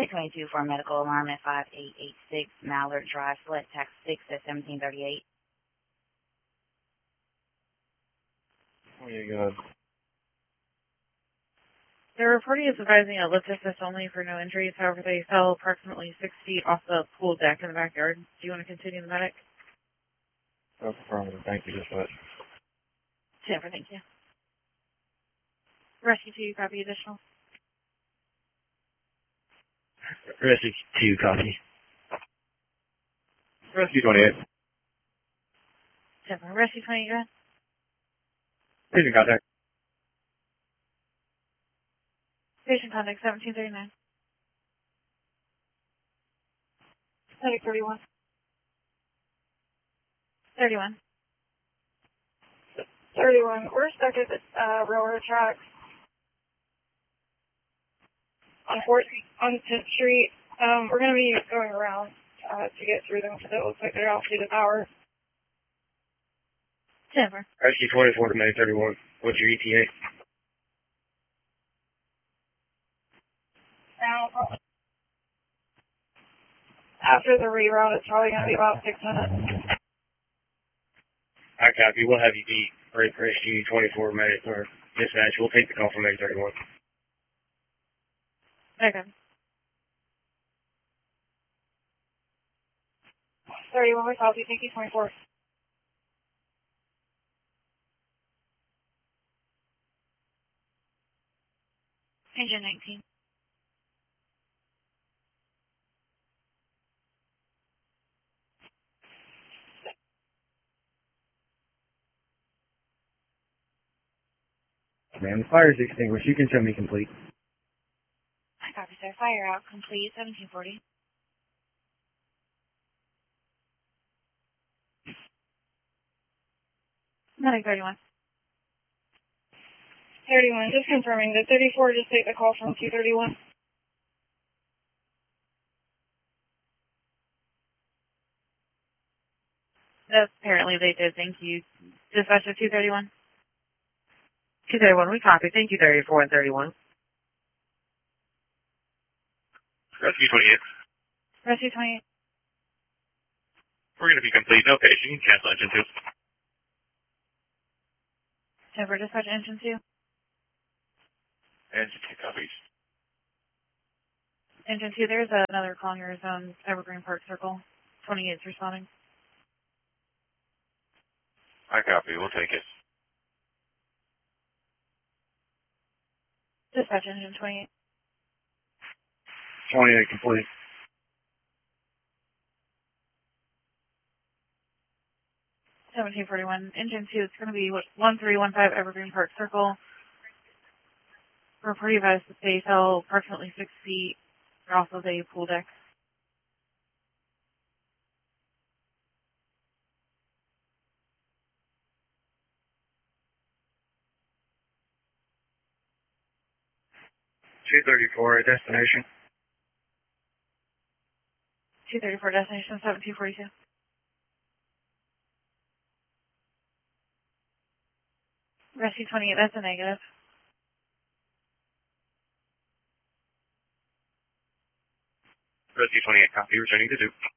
2022 for a medical alarm at 5886 Mallard Drive, select tax 6 at 1738. Oh, yeah, go ahead. The reporting is advising a lift assist only for no injuries. However, they fell approximately 6 feet off the pool deck in the backyard. Do you want to continue the medic? No problem. Thank you. Dispatch. Jennifer, thank you. Rescue 2, copy additional. Rescue 2, copy. Rescue 28. Jennifer, Rescue 20, go ahead. Patient contact. Patient contact 1739. Medic 31. 31. 31. We're stuck at the railroad tracks on 10th Street. We're going to be going around to get through them because it looks like they're off to the power. Jennifer. Rescue 24 to May 31. What's your ETA? Now, after the reroute, it's probably going to be about 6 minutes. I copy. We'll have you be Rescue 24 May or dispatch. We'll take the call from May 31. Okay. 31, we copy. Thank you, 24. Engine 19. Ma'am, the fire is extinguished. You can show me complete. I copy, sir. Fire out. Complete. 1740. Medic 31. 31, just confirming. Did 34 just take the call from 231? Apparently they did. Thank you. Dispatcher 231. 231, we copy. Thank you, 34 and 31. Rescue 28. Rescue 28. We're going to be complete. No patient. You can cancel engine 2. Jennifer, dispatch engine 2. Engine 2 copies. Engine 2, there's another call in your zone, Evergreen Park Circle. 28's responding. I copy. We'll take it. Dispatch engine 28. 28 complete. $1741. Engine 2, it's going to be 1315 Evergreen Park Circle. Report advised that they fell approximately 6 feet off of a pool deck. $234 destination. 234 destination 1742. Rescue 28, that's a negative. Rescue 28 copy. Returning to 2.